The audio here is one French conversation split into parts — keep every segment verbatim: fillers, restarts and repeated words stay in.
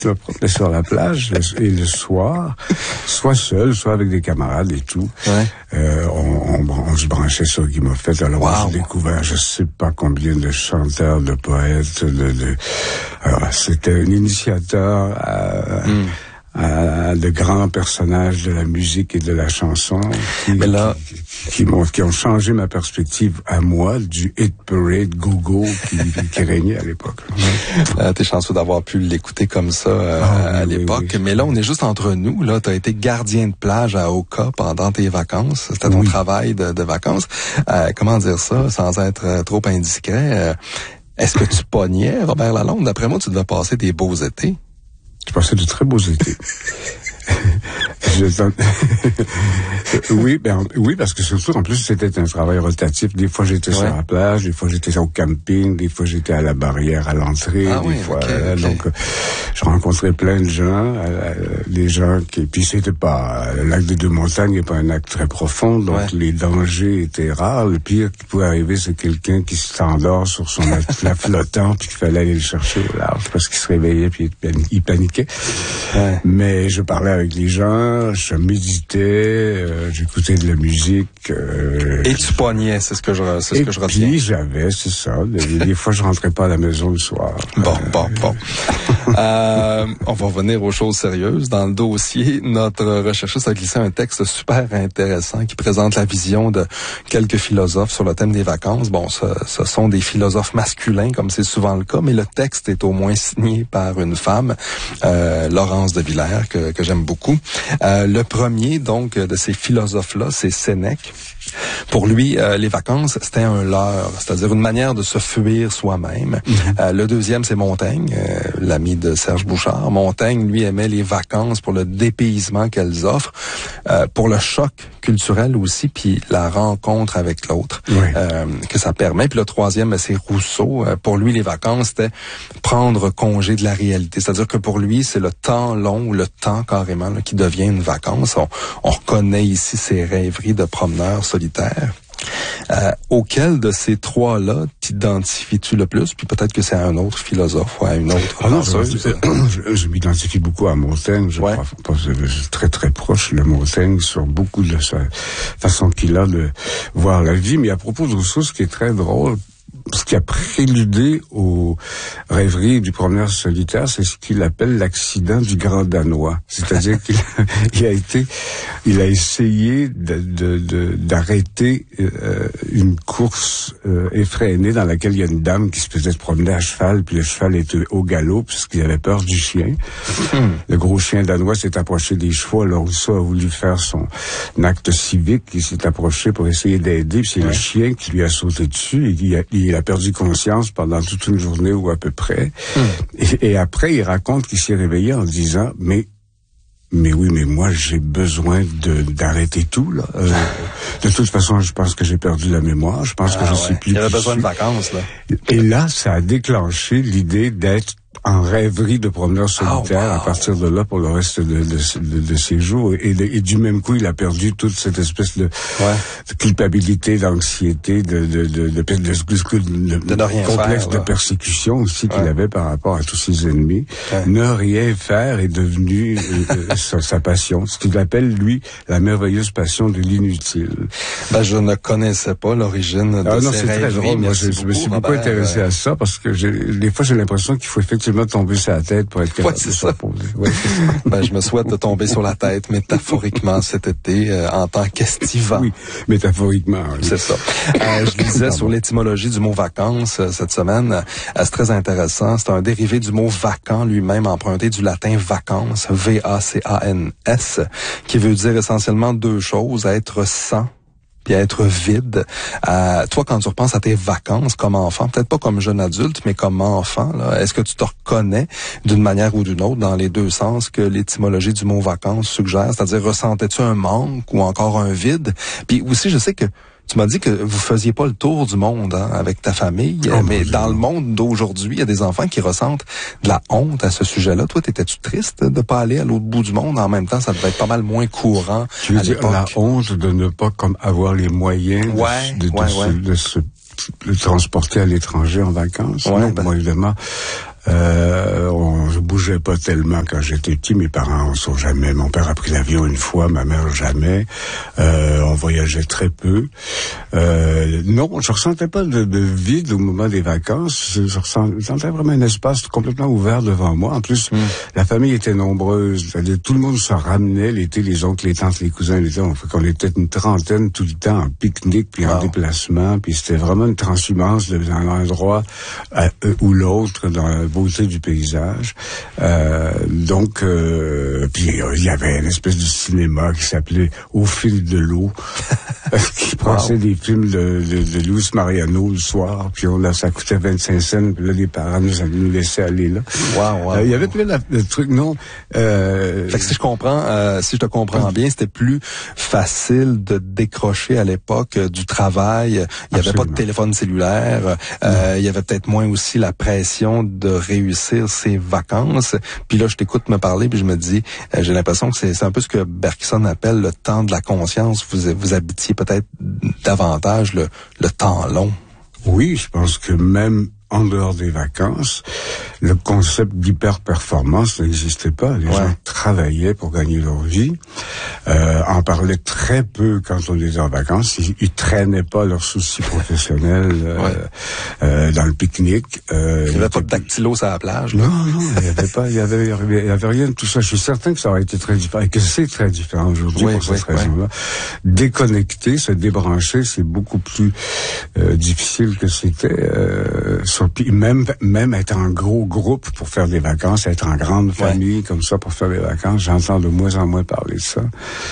Je me promenais sur la plage et le soir, soit seul, soit avec des camarades et tout. Ouais. Euh, on, on, on se branchait sur Guy Moffett. Alors, wow. J'ai découvert je sais pas combien de chanteurs, de poètes, de... de alors, c'était un initiateur à... Mm. À de grands personnages de la musique et de la chanson qui, Mais là, qui, qui, m'ont, qui ont changé ma perspective à moi du hit parade go-go qui, qui régnait à l'époque. Euh, t'es chanceux d'avoir pu l'écouter comme ça euh, oh, à oui, l'époque. Oui, oui. Mais là, on est juste entre nous. Là, t'as été gardien de plage à Oka pendant tes vacances. C'était ton oui. travail de, de vacances. Euh, comment dire ça sans être trop indiscret? Euh, est-ce que tu pognais, Robert Lalonde? D'après moi, tu devais passer des beaux étés. Je passais de très beaux étés. Je... oui, ben, oui, parce que surtout, en plus, c'était un travail rotatif. Des fois, j'étais ouais. sur la plage, des fois, j'étais au camping, des fois, j'étais à la barrière, à l'entrée, ah, des oui, fois. Okay, euh, okay. Donc, euh, je rencontrais plein de gens, euh, des gens qui... Puis, c'était pas... Le lac des Deux-Montagnes n'est pas un lac très profond, donc ouais. les dangers étaient rares. Le pire qui pouvait arriver, c'est quelqu'un qui s'endort sur son matelas flottant, puis qu'il fallait aller le chercher au large, parce qu'il se réveillait, puis il paniquait. Ouais. Mais je parlais avec les gens, je méditais, euh, j'écoutais de la musique. Euh, et tu pognais, c'est ce que je, c'est ce que je retiens. Et puis j'avais, c'est ça. Des, des fois, je rentrais pas à la maison le soir. Bon, euh, bon, bon. euh, on va revenir aux choses sérieuses. Dans le dossier, notre recherchiste a glissé un texte super intéressant qui présente la vision de quelques philosophes sur le thème des vacances. Bon, ce, ce sont des philosophes masculins, comme c'est souvent le cas, mais le texte est au moins signé par une femme, euh, Laurence de Villers, que, que j'aime beaucoup. Euh, le premier, donc, de ces philosophes-là, c'est Sénèque. Pour lui, euh, les vacances, c'était un leurre, c'est-à-dire une manière de se fuir soi-même. Mm-hmm. Euh, le deuxième, c'est Montaigne, euh, l'ami de Serge Bouchard. Montaigne, lui, aimait les vacances pour le dépaysement qu'elles offrent, euh, pour le choc culturel aussi, puis la rencontre avec l'autre oui. euh, que ça permet. Puis le troisième, c'est Rousseau. Euh, pour lui, les vacances, c'était prendre congé de la réalité. C'est-à-dire que pour lui, c'est le temps long ou le temps carrément là, qui devient une vacance. On, on reconnaît ici ses rêveries de promeneur solitaire. Euh, auquel de ces trois-là t'identifies-tu le plus? Puis peut-être que c'est à un autre philosophe ou à une autre ah non, je, je, je m'identifie beaucoup à Montaigne. Je ouais. crois que je suis très très proche de Montaigne sur beaucoup de sa façon qu'il a de voir la vie. Mais à propos de Rousseau, ce qui est très drôle, ce qui a préludé aux rêveries du promeneur solitaire, c'est ce qu'il appelle l'accident du grand Danois. C'est-à-dire qu'il a, il a été, il a essayé de, de, de, d'arrêter euh, une course euh, effrénée dans laquelle il y a une dame qui se faisait promener à cheval, puis le cheval était au galop puisqu'il avait peur du chien. Mmh. Le gros chien danois s'est approché des chevaux, alors Rousseau a voulu faire son acte civique, il s'est approché pour essayer d'aider, puis c'est ouais. le chien qui lui a sauté dessus et il a, il a perdu conscience pendant toute une journée ou à peu près. Hum. Et, et après, il raconte qu'il s'est réveillé en disant, mais, mais oui, mais moi, j'ai besoin de, d'arrêter tout, là. Euh, de toute façon, je pense que j'ai perdu la mémoire. Je pense ah, que je ouais. suis plus... Il avait besoin de vacances, là. Et là, ça a déclenché l'idée d'être en rêverie de promeneur solitaire oh, wow. à partir de là pour le reste de, de, de, de ses jours. Et, de, et du même coup, il a perdu toute cette espèce de, ouais. de culpabilité, d'anxiété, de, de, de, de, de, de, de, de, de rien complexe faire, de persécution aussi ouais. qu'il avait par rapport à tous ses ennemis. Ouais. Ne rien faire est devenu euh, sa, sa passion. Ce qu'il appelle, lui, la merveilleuse passion de l'inutile. Ben, je ne connaissais pas l'origine de ah, non, ces c'est très drôle. Moi, je, je me suis beaucoup Robert, intéressé euh... à ça parce que j'ai, des fois, j'ai l'impression qu'il faut effectivement tomber sur la tête pour être capable ouais, de se reposer. Ouais, c'est ça. Ben, je me souhaite de tomber sur la tête métaphoriquement cet été euh, en tant qu'estivant. Oui, métaphoriquement. Oui. C'est ça. Euh, je lisais sur l'étymologie du mot vacances euh, cette semaine. Euh, c'est très intéressant. C'est un dérivé du mot vacant lui-même emprunté du latin vacances, V A C A N S, qui veut dire essentiellement deux choses, être sans puis être vide. Euh, toi, quand tu repenses à tes vacances comme enfant, peut-être pas comme jeune adulte, mais comme enfant, là, est-ce que tu te reconnais d'une manière ou d'une autre dans les deux sens que l'étymologie du mot vacances suggère? C'est-à-dire, ressentais-tu un manque ou encore un vide? Puis aussi, je sais que tu m'as dit que vous faisiez pas le tour du monde hein, avec ta famille, oh, mais dans le monde d'aujourd'hui, il y a des enfants qui ressentent de la honte à ce sujet-là. Toi, t'étais-tu triste de pas aller à l'autre bout du monde? En même temps, ça devait être pas mal moins courant tu veux à dire l'époque. La honte de ne pas comme avoir les moyens ouais, de, de, ouais, de, ouais. Se, de se le transporter à l'étranger en vacances. Ouais, non, ben... moi, évidemment, Euh, on ne bougeait pas tellement quand j'étais petit. Mes parents ne sont jamais. Mon père a pris l'avion une fois, ma mère jamais. Euh, on voyageait très peu. Euh, non, je ressentais pas de, de vide au moment des vacances. Je ressentais, je sentais vraiment un espace complètement ouvert devant moi. En plus, mm. la famille était nombreuse. C'est-à-dire, tout le monde se ramenait l'été, les oncles, les tantes, les cousins, l'été. On fait qu'on était une trentaine tout le temps en pique-nique puis wow. en déplacement. Puis c'était vraiment une transhumance d'un endroit à, euh, ou l'autre dans la beauté du paysage. Euh, donc, euh, puis euh, il y avait une espèce de cinéma qui s'appelait Au fil de l'eau, qui passait wow. des films de, de, de Luis Mariano le soir. Puis on a, ça coûtait vingt-cinq cents. Puis là, les parents nous, nous laissaient aller là. Wow, wow, euh, il y avait wow. plein de, de trucs, non. Euh, fait que si je comprends, euh, si je te comprends bien, c'était plus facile de décrocher à l'époque euh, du travail. Il y avait Absolument. Pas de téléphone cellulaire. Euh, il y avait peut-être moins aussi la pression de réussir ses vacances. Puis là, je t'écoute me parler, puis je me dis, euh, j'ai l'impression que c'est, c'est un peu ce que Bergson appelle le temps de la conscience. Vous, vous habitiez peut-être davantage le, le temps long. Oui, je pense que même en dehors des vacances, le concept d'hyper-performance n'existait pas. Les ouais. gens travaillaient pour gagner leur vie, euh, en parlaient très peu quand on était en vacances. Ils, ils traînaient pas leurs soucis professionnels euh, ouais. euh, dans le pique-nique. Euh, il n'y avait pas de dactylo sur la plage. Non, non, il n'y avait pas, il y avait, il y avait rien de tout ça. Je suis certain que ça aurait été très différent, et que c'est très différent aujourd'hui oui, pour oui, cette oui. raison-là. Déconnecter, se débrancher, c'est beaucoup plus euh, difficile que c'était. Euh, Puis même même être en gros groupe pour faire des vacances, être en grande famille ouais. comme ça pour faire des vacances, j'entends de moins en moins parler de ça.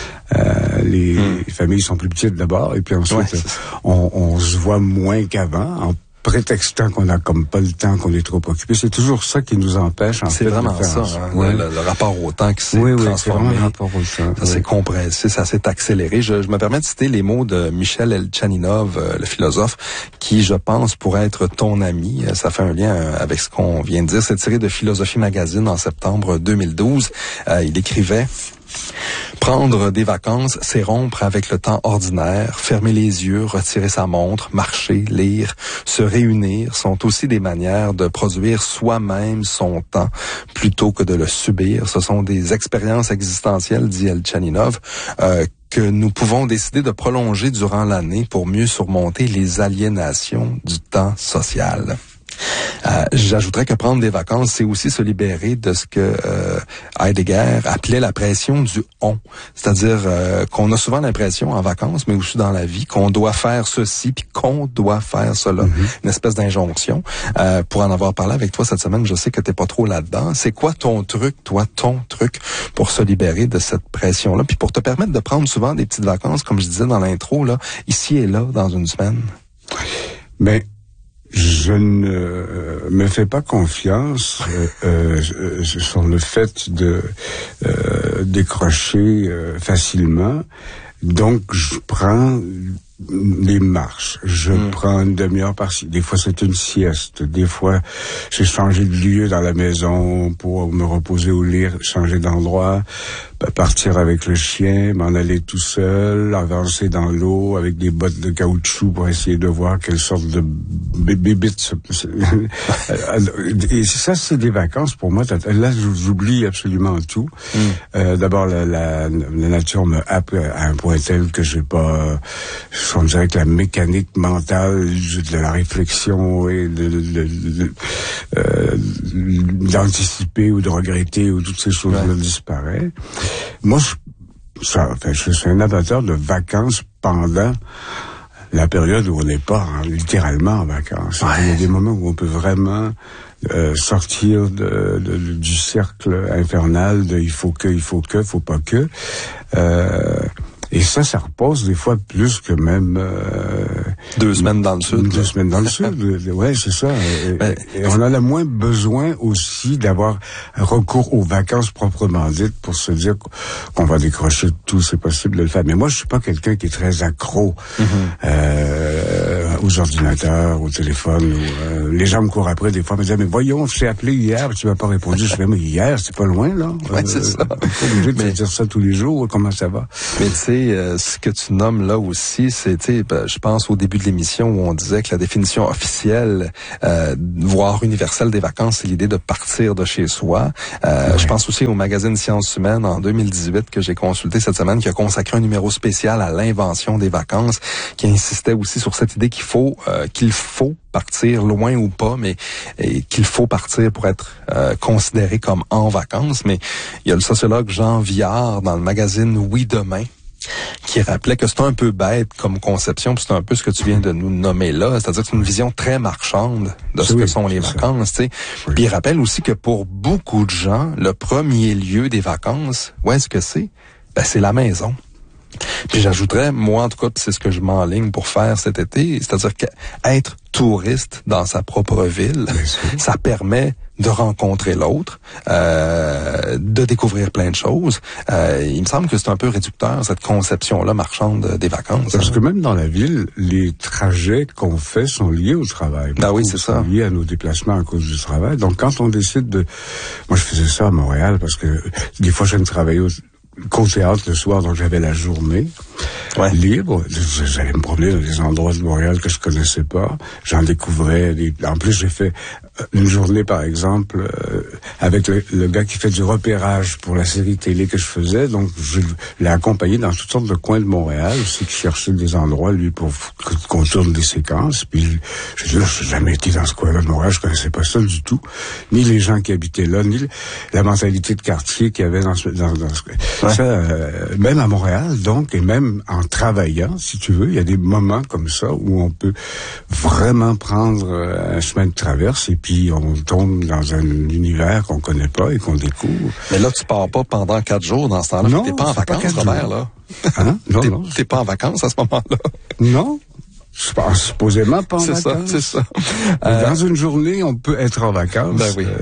Euh, les, mm. les familles sont plus petites d'abord, et puis ensuite ouais, on, on se voit moins qu'avant, en prétextant qu'on a comme pas le temps, qu'on est trop occupé. C'est toujours ça qui nous empêche, en c'est fait. C'est vraiment ça, hein, ouais. le, le rapport au temps qui s'est oui, transformé. Oui, c'est vraiment le rapport au temps. Ça oui. s'est compressé, ça s'est accéléré. Je, je me permets de citer les mots de Michel Elchaninov, euh, le philosophe, qui, je pense, pourrait être ton ami. Ça fait un lien euh, avec ce qu'on vient de dire. C'est tiré de Philosophie Magazine en septembre deux mille douze. Euh, il écrivait... Prendre des vacances, c'est rompre avec le temps ordinaire, fermer les yeux, retirer sa montre, marcher, lire, se réunir sont aussi des manières de produire soi-même son temps plutôt que de le subir. Ce sont des expériences existentielles, dit Elchaninov, euh, que nous pouvons décider de prolonger durant l'année pour mieux surmonter les aliénations du temps social. Euh, j'ajouterais que prendre des vacances, c'est aussi se libérer de ce que euh, Heidegger appelait la pression du « on ». C'est-à-dire euh, qu'on a souvent l'impression en vacances, mais aussi dans la vie, qu'on doit faire ceci puis qu'on doit faire cela. Mm-hmm. Une espèce d'injonction. Euh, pour en avoir parlé avec toi cette semaine, je sais que t'es pas trop là-dedans. C'est quoi ton truc, toi, ton truc pour se libérer de cette pression-là, puis pour te permettre de prendre souvent des petites vacances, comme je disais dans l'intro, là, ici et là, dans une semaine? Mais... Je ne euh, me fais pas confiance euh, euh, sur le fait de euh, décrocher euh, facilement. Donc, je prends des marches. Je mmh. prends une demi-heure par-ci. Des fois, c'est une sieste. Des fois, j'ai changé de lieu dans la maison pour me reposer au lit, changer d'endroit, partir avec le chien, m'en aller tout seul, avancer dans l'eau avec des bottes de caoutchouc pour essayer de voir quelle sorte de bébites. Et ça, c'est des vacances pour moi. Là, j'oublie absolument tout. Mmh. Euh, d'abord, la, la, la nature me happe à un point tel que j'ai pas... On dirait que la mécanique mentale de la réflexion et de, de, de, de, euh, d'anticiper ou de regretter ou toutes ces choses-là ouais. disparaît. Moi, je, ça, enfin, je suis un amateur de vacances pendant la période où on n'est pas hein, littéralement en vacances. Ouais. Il y a des moments où on peut vraiment euh, sortir de, de, de, du cercle infernal de il faut que, il faut que, faut pas que. Euh, Et ça, ça repose des fois plus que même... Euh, deux semaines dans le sud. Deux là. semaines dans le sud, ouais, c'est ça. Et, ben, et on en a moins besoin aussi d'avoir recours aux vacances proprement dites pour se dire qu'on va décrocher tout, c'est possible de le faire. Mais moi, je suis pas quelqu'un qui est très accro. Mm-hmm. Euh, aux ordinateurs, au téléphone. Ou, euh, les gens me courent après des fois, me disent mais voyons, je t'ai appelé hier, tu m'as pas répondu. Je fais mais hier, c'est pas loin là. Ouais, c'est ça. Pas obligé de mais, dire ça tous les jours. Comment ça va? Mais tu sais, euh, ce que tu nommes là aussi, c'est, tu sais, ben, je pense au début de l'émission où on disait que la définition officielle, euh, voire universelle des vacances, c'est l'idée de partir de chez soi. Euh, ouais. Je pense aussi au magazine Sciences humaines en deux mille dix-huit que j'ai consulté cette semaine, qui a consacré un numéro spécial à l'invention des vacances, qui insistait aussi sur cette idée qu'il faut euh, qu'il faut partir loin ou pas, mais et, qu'il faut partir pour être euh, considéré comme en vacances. Mais il y a le sociologue Jean Viard dans le magazine Oui Demain qui rappelait que c'est un peu bête comme conception, puis c'est un peu ce que tu viens de nous nommer là, c'est-à-dire que c'est une vision très marchande de ce oui, que sont les vacances, tu sais. Oui. Puis il rappelle aussi que pour beaucoup de gens, le premier lieu des vacances, où est-ce que c'est? Ben, c'est la maison. Puis j'ajouterais, moi en tout cas, c'est ce que je m'enligne pour faire cet été, c'est-à-dire qu'être touriste dans sa propre ville, ça permet de rencontrer l'autre, euh, de découvrir plein de choses. Euh, il me semble que c'est un peu réducteur, cette conception-là marchande des vacances. Parce hein. que même dans la ville, les trajets qu'on fait sont liés au travail. Ah oui, c'est ça. Sont liés à nos déplacements à cause du travail. Donc quand on décide de... Moi, je faisais ça à Montréal parce que des fois, je ne travaillais au... qu'au théâtre le soir, donc j'avais la journée ouais. libre. J'allais me promener dans des endroits de Montréal que je connaissais pas. J'en découvrais. Des... En plus, j'ai fait une journée, par exemple, euh, avec le, le gars qui fait du repérage pour la série télé que je faisais. Donc, je l'ai accompagné dans toutes sortes de coins de Montréal, aussi qui cherchait des endroits, lui, pour qu'on tourne des séquences. Puis, je dis là, je n'ai jamais été dans ce coin-là de Montréal, je connaissais pas ça du tout. Ni les gens qui habitaient là, ni la mentalité de quartier qu'il y avait dans ce, dans, dans ce... Ouais. Ça, euh, même à Montréal, donc, et même en travaillant, si tu veux, il y a des moments comme ça où on peut vraiment prendre un chemin de traverse et puis on tombe dans un univers qu'on connaît pas et qu'on découvre. Mais là, tu pars pas pendant quatre jours dans ce temps-là. Non, t'es pas en vacances, pas Robert, jours. là. Hein? Non, t'es, non. T'es pas en vacances à ce moment-là. Non. Je pense supposément pas en c'est vacances. C'est ça, c'est ça. Euh, dans une journée, on peut être en vacances. Ben oui.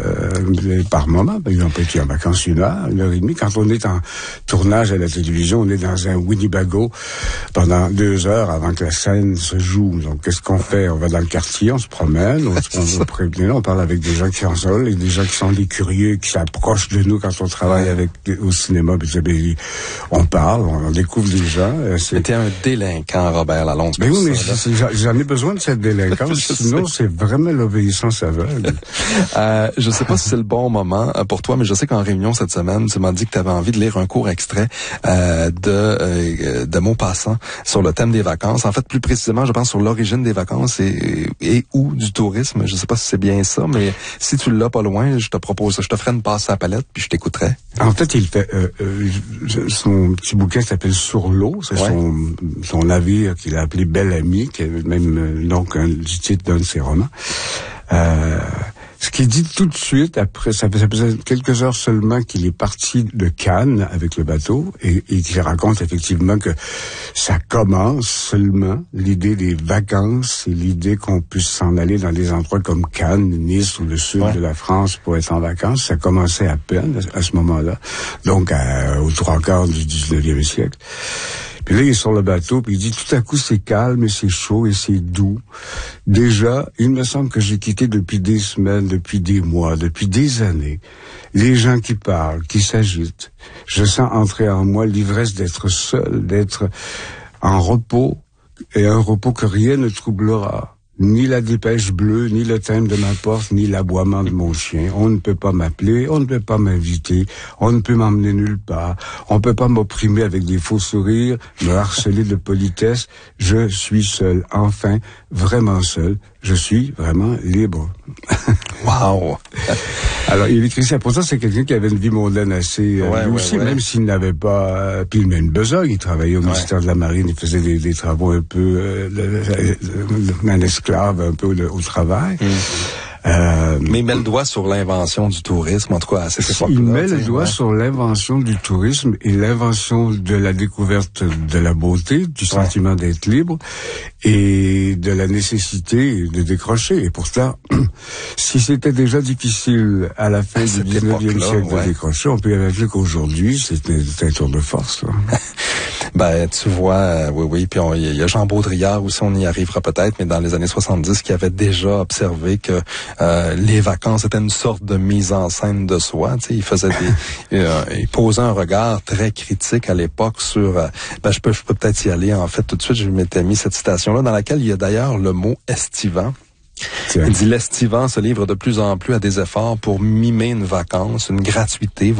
Euh, par moment. Ben, on peut être en vacances une heure, une heure et demie. Quand on est en tournage à la télévision, on est dans un Winnebago pendant deux heures avant que la scène se joue. Donc, qu'est-ce qu'on fait? On va dans le quartier, on se promène, on, on va prévenir, on parle avec des gens qui en sont et des gens qui sont des curieux, qui s'approchent de nous quand on travaille avec au cinéma. Ben, on parle, on découvre des gens. C'était un délinquant, Robert Lalonde. Ben oui, mais c'est, j'en ai besoin de cette délinquance, sinon sais. C'est vraiment l'obéissance aveugle. euh, je sais pas si c'est le bon moment pour toi, mais je sais qu'en réunion cette semaine, tu m'as dit que tu avais envie de lire un court extrait euh, de euh, de Maupassant sur le thème des vacances. En fait, plus précisément, je pense sur l'origine des vacances et, et ou du tourisme. Je sais pas si c'est bien ça, mais si tu l'as pas loin, je te propose, je te ferai une passe à la palette, puis je t'écouterai. En fait, il fait euh, euh, son petit bouquin s'appelle Sur l'eau, c'est ouais. son son navire qu'il a appelé Bel Ami, qui est même donc un du titre d'un de ses romans. Euh, ce qu'il dit tout de suite, après, ça fait, ça fait quelques heures seulement qu'il est parti de Cannes avec le bateau et, et qu'il raconte effectivement que ça commence seulement, l'idée des vacances et l'idée qu'on puisse s'en aller dans des endroits comme Cannes, Nice ou le sud ouais. de la France pour être en vacances. Ça commençait à peine à ce moment-là, donc à, aux trois quarts du dix-neuvième siècle. Puis là, il est sur le bateau, puis il dit, tout à coup, c'est calme et c'est chaud et c'est doux. Déjà, il me semble que j'ai quitté depuis des semaines, depuis des mois, depuis des années, les gens qui parlent, qui s'agitent. Je sens entrer en moi l'ivresse d'être seul, d'être en repos, et un repos que rien ne troublera. Ni la dépêche bleue, ni le thème de ma porte, ni l'aboiement de mon chien. On ne peut pas m'appeler, on ne peut pas m'inviter, on ne peut m'emmener nulle part. On ne peut pas m'opprimer avec des faux sourires, me harceler de politesse. Je suis seul, enfin, vraiment seul. Je suis vraiment libre. Wow. Alors, il écrit ça. Pour ça, c'est quelqu'un qui avait une vie mondaine assez, euh, ouais, lui ouais, aussi, ouais. même s'il n'avait pas, euh, puis il met une besogne. Il travaillait au ouais. ministère de la Marine, il faisait des, des travaux un peu, euh, le, le, le, un esclave un peu le, au travail. Mm. Euh, Mais il met le doigt sur l'invention du tourisme, en tout cas à cette époque-là. Il met le doigt ouais. sur l'invention du tourisme et l'invention de la découverte de la beauté, du sentiment ouais. d'être libre et de la nécessité de décrocher. Et pour cela, si c'était déjà difficile à la fin à du dix-neuvième siècle ouais. de décrocher, on peut imaginer qu'aujourd'hui, c'est un, un tour de force. Ben, tu vois, euh, oui, oui. Puis il y a Jean Baudrillard aussi, on y arrivera peut-être, mais dans les années soixante-dix, qui avait déjà observé que euh, les vacances étaient une sorte de mise en scène de soi. Tu sais, il faisait des, euh, il posait un regard très critique à l'époque sur. Euh, ben, je peux, je peux peut-être y aller en fait tout de suite. Je m'étais mis cette citation-là dans laquelle il y a d'ailleurs le mot estivant. Tiens. Il dit l'estivant se livre de plus en plus à des efforts pour mimer une vacance, une gratuité.